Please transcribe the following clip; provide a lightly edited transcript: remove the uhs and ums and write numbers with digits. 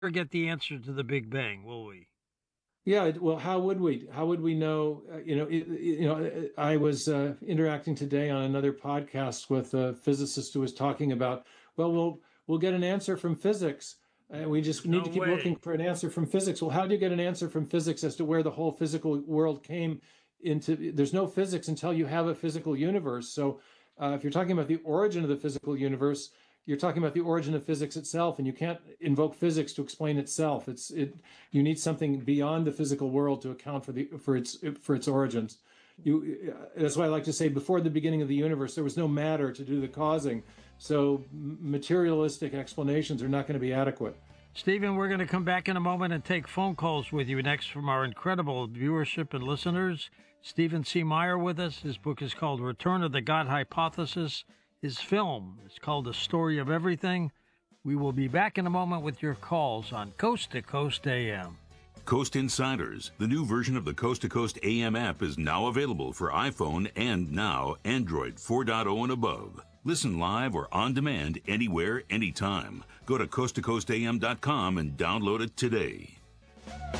get the answer to the Big Bang, will we? Yeah, well, how would we? How would we know? I was interacting today on another podcast with a physicist who was talking about, well, we'll get an answer from physics, and we just need No to keep looking way. for an answer from physics. Well, how do you get an answer from physics as to where the whole physical world came into? There's no physics until you have a physical universe. So, if you're talking about the origin of the physical universe, you're talking about the origin of physics itself, and you can't invoke physics to explain itself. You need something beyond the physical world to account for its origins. That's why I like to say before the beginning of the universe, there was no matter to do the causing. So materialistic explanations are not going to be adequate. Stephen, we're going to come back in a moment and take phone calls with you next from our incredible viewership and listeners. Stephen C. Meyer with us. His book is called Return of the God Hypothesis. His film is called The Story of Everything. We will be back in a moment with your calls on Coast to Coast AM. Coast Insiders, the new version of the Coast to Coast AM app, is now available for iPhone and now Android 4.0 and above. Listen live or on demand anywhere, anytime. Go to coasttocoastam.com and download it today.